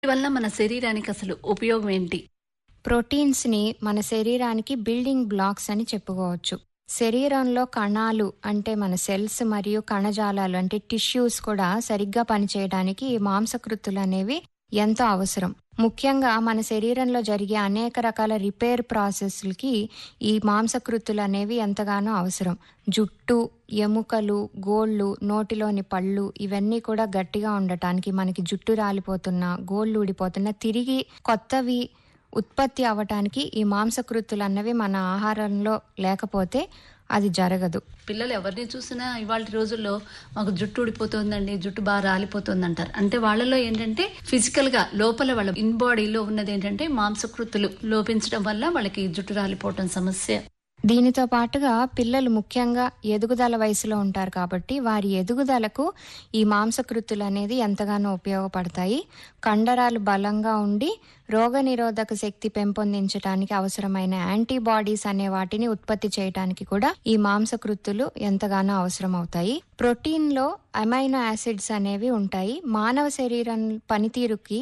వల్ల మన శరీరానికి అసలు ఉపయోగం ఏంటి? ప్రోటీన్స్ని మన శరీరానికి బిల్డింగ్ బ్లాక్స్ అని చెప్పుకోవచ్చు. శరీరంలో కణాలు అంటే మన సెల్స్ మరియు కణజాలాలు అంటే టిష్యూస్ కూడా సరిగ్గా పనిచేయడానికి ఈ మాంసకృతులు అనేవి ఎంతో అవసరం. ముఖ్యంగా మన శరీరంలో జరిగే అనేక రకాల రిపేర్ ప్రాసెస్లకి ఈ మాంసకృతులు అనేవి ఎంతగానో అవసరం. జుట్టు, ఎముకలు, గోళ్ళు, నోటిలోని పళ్ళు ఇవన్నీ కూడా గట్టిగా ఉండటానికి, మనకి జుట్టు రాలిపోతున్నా, గోళ్ళు ఊడిపోతున్నా తిరిగి కొత్తవి ఉత్పత్తి అవ్వటానికి ఈ మాంసకృతులు అన్నవి మన ఆహారంలో లేకపోతే అది జరగదు. పిల్లలు ఎవరిని చూసినా ఇవాళ రోజుల్లో మాకు జుట్టు ఊడిపోతుందండి, జుట్టు బాగా రాలిపోతుంది అంటారు. అంటే వాళ్ళలో ఏంటంటే ఫిజికల్ గా లోపల వాళ్ళ ఇన్ బాడీలో ఉన్నది ఏంటంటే మాంసకృతులు లోపించడం వల్ల వాళ్ళకి జుట్టు రాలిపోవటం సమస్య. దీనితో పాటుగా పిల్లలు ముఖ్యంగా ఎదుగుదల వయసులో ఉంటారు కాబట్టి వారి ఎదుగుదలకు ఈ మాంసకృతులు అనేది ఎంతగానో ఉపయోగపడతాయి. కండరాలు బలంగా ఉండి రోగనిరోధక శక్తి పెంపొందించడానికి అవసరమైన యాంటీబాడీస్ అనే వాటిని ఉత్పత్తి చేయడానికి కూడా ఈ మాంసకృతులు ఎంతగానో అవసరం అవుతాయి. ప్రోటీన్లో అమైనో యాసిడ్స్ అనేవి ఉంటాయి. మానవ శరీరం పనితీరుకి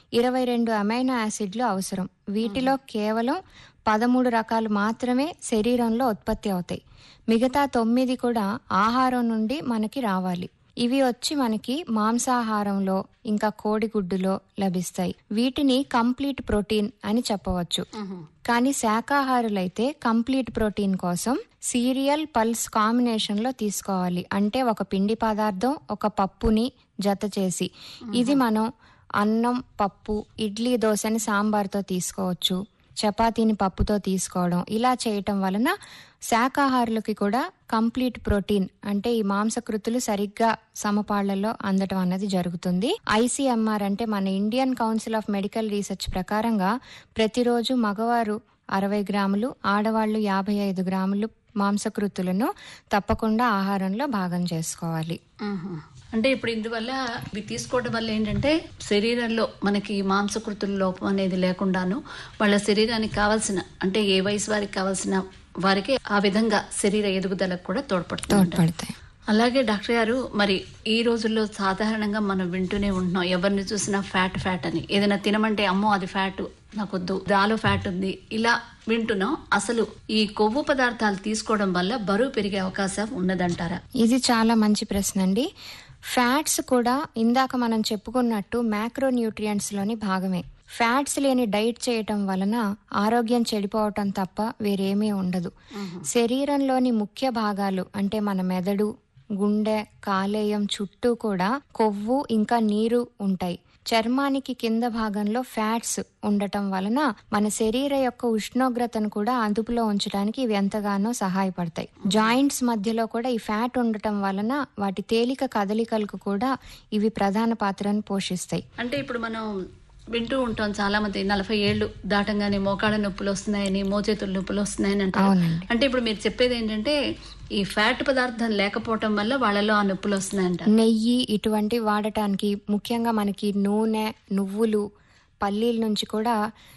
22 అమైనో యాసిడ్లు అవసరం. వీటిలో కేవలం 13 రకాలు మాత్రమే శరీరంలో ఉత్పత్తి అవుతాయి. మిగతా 9 కూడా ఆహారం నుండి మనకి రావాలి. ఇవి వచ్చి మనకి మాంసాహారంలో ఇంకా కోడిగుడ్డులో లభిస్తాయి. వీటిని కంప్లీట్ ప్రోటీన్ అని చెప్పవచ్చు. కానీ శాకాహారులైతే కంప్లీట్ ప్రోటీన్ కోసం సీరియల్ పల్స్ కాంబినేషన్ లో తీసుకోవాలి. అంటే ఒక పిండి పదార్థం, ఒక పప్పుని జత చేసి, ఇది మనం అన్నం, పప్పు, ఇడ్లీ, దోశని సాంబార్తో తీసుకోవచ్చు, చపాతీని పప్పుతో తీసుకోవడం. ఇలా చేయటం వలన శాకాహారులకి కూడా కంప్లీట్ ప్రోటీన్ అంటే ఈ మాంసకృతులు సరిగ్గా సమపాళ్లలో అందటం అన్నది జరుగుతుంది. ICMR అంటే మన Indian council of medical research ప్రకారంగా ప్రతిరోజు మగవారు 60 గ్రాములు, ఆడవాళ్లు 55 గ్రాములు మాంసకృతులను తప్పకుండా ఆహారంలో భాగం చేసుకోవాలి. అంటే ఇప్పుడు ఇందువల్ల ఇవి తీసుకోవడం వల్ల ఏంటంటే శరీరంలో మనకి మాంసకృతుల లోపం అనేది లేకుండాను వాళ్ళ శరీరానికి కావాల్సిన అంటే ఏ వయసు వారికి కావాల్సిన వారికి ఆ విధంగా శరీర ఎదుగుదలకు కూడా తోడ్పడతాయి. అలాగే డాక్టర్ గారు, మరి ఈ రోజుల్లో సాధారణంగా మనం వింటూనే ఉంటున్నాం, ఎవరిని చూసినా ఫ్యాట్ అని. ఏదైనా తినమంటే అమ్మో అది ఫ్యాట్, నాకొద్దు, దాలో ఫ్యాట్ ఉంది, ఇలా వింటున్నాం. అసలు ఈ కొవ్వు పదార్థాలు తీసుకోవడం వల్ల బరువు పెరిగే అవకాశం ఉన్నదంటారా? ఇది చాలా మంచి ప్రశ్న అండి. ఫ్యాట్స్ కూడా ఇందాక మనం చెప్పుకున్నట్టు మ్యాక్రో న్యూట్రియంట్స్ లోని భాగమే. ఫ్యాట్స్ లేని డైట్ చేయటం వలన ఆరోగ్యం చెడిపోవటం తప్ప వేరేమీ ఉండదు. శరీరంలోని ముఖ్య భాగాలు అంటే మన మెదడు, గుండె, కాలేయం చుట్టూ కూడా కొవ్వు ఇంకా నీరు ఉంటాయి. చర్మానికి కింద భాగంలో ఫ్యాట్స్ ఉండటం వలన మన శరీర యొక్క ఉష్ణోగ్రతను కూడా అదుపులో ఉంచడానికి ఇవి ఎంతగానో సహాయపడతాయి. జాయింట్స్ మధ్యలో కూడా ఈ ఫ్యాట్ ఉండటం వలన వాటి తేలిక కదలికలకు కూడా ఇవి ప్రధాన పాత్రను పోషిస్తాయి. అంటే ఇప్పుడు మనం వింటూ ఉంటాం, చాలా మంది 40 ఏళ్లు దాటంగానే మోకాళ్ళ నొప్పులు వస్తున్నాయని, మోచేతుల నొప్పులు వస్తున్నాయని అంటారు. అంటే ఇప్పుడు మీరు చెప్పేది ఏంటంటే ఈ ఫ్యాట్ పదార్థం లేకపోవటం వల్ల వాళ్ళలో ఆ నొప్పులు వస్తున్నాయంట. నెయ్యి ఇటువంటి వాడటానికి, ముఖ్యంగా మనకి నూనె, నువ్వులు, పల్లీల నుంచి కూడా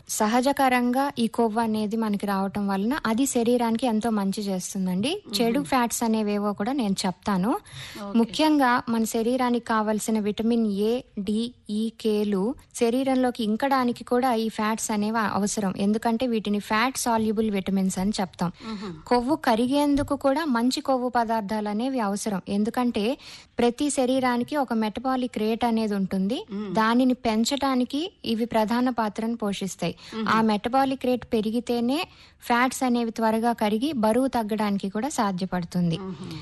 సహజకరంగా ఈ కొవ్వు అనేది మనకి రావటం వలన అది శరీరానికి ఎంతో మంచి చేస్తుందండి. చెడు ఫ్యాట్స్ అనేవేవో కూడా నేను చెప్తాను. ముఖ్యంగా మన శరీరానికి కావలసిన విటమిన్ A, D, E, Kలు శరీరంలోకి ఇంకడానికి కూడా ఈ ఫ్యాట్స్ అనేవి అవసరం. ఎందుకంటే వీటిని ఫ్యాట్ సాల్యుబుల్ విటమిన్స్ అని చెప్తాం. కొవ్వు కరిగేందుకు కూడా మంచి కొవ్వు పదార్థాలు అనేవి అవసరం. ఎందుకంటే ప్రతి శరీరానికి ఒక మెటబాలిక్ రేట్ అనేది ఉంటుంది. దానిని పెంచడానికి ఇవి ప్రధాన పాత్రను పోషిస్తాయి. ఆ మెటబాలిక్ రేట్ పెరిగితేనే ఫ్యాట్స్ అనేవి త్వరగా కరిగి బరువు తగ్గడానికి కూడా సాధ్యపడుతుంది.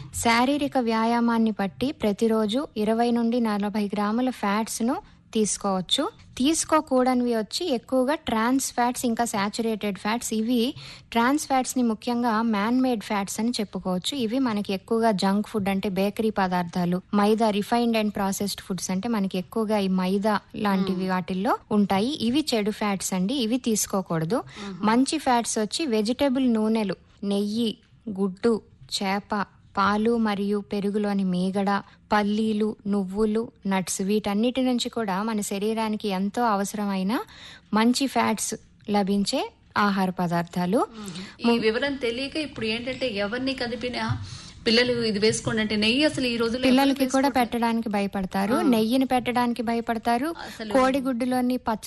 శారీరక వ్యాయామాన్ని బట్టి ప్రతిరోజు 20 నుండి 40 గ్రాముల ఫ్యాట్స్ ను తీసుకోవచ్చు. తీసుకోకూడనివి వచ్చి ఎక్కువగా ట్రాన్స్ ఫ్యాట్స్ ఇంకా సాచురేటెడ్ ఫ్యాట్స్. ఇవి ట్రాన్స్ ఫ్యాట్స్ ని ముఖ్యంగా మ్యాన్ మేడ్ ఫ్యాట్స్ అని చెప్పుకోవచ్చు. ఇవి మనకి ఎక్కువగా జంక్ ఫుడ్ అంటే బేకరీ పదార్థాలు, మైదా, రిఫైన్డ్ అండ్ ప్రాసెస్డ్ ఫుడ్స్ అంటే మనకి ఎక్కువగా ఈ మైదా లాంటివి వాటిల్లో ఉంటాయి. ఇవి చెడు ఫ్యాట్స్ అండి, ఇవి తీసుకోకూడదు. మంచి ఫ్యాట్స్ వచ్చి వెజిటబుల్ నూనెలు, నెయ్యి, గుడ్డు, చేప, పాలు మరియు పెరుగులోని మీగడ, పల్లీలు, నువ్వులు, నట్స్ వీటన్నిటి నుంచి కూడా మన శరీరానికి ఎంతో అవసరమైన మంచి ఫ్యాట్స్ లభించే ఆహార పదార్థాలు. ఈ వివరం తెలియక ఇప్పుడు ఏంటంటే ఎవరిని కదిపినా పిల్లలు ఇది వేసుకోండి అంటే నెయ్యి అసలు ఈ రోజుల్లో పిల్లలకి కూడా పెట్టడానికి భయపడతారు, నెయ్యిని పెట్టడానికి భయపడతారు, కోడిగుడ్డులోని పచ్చ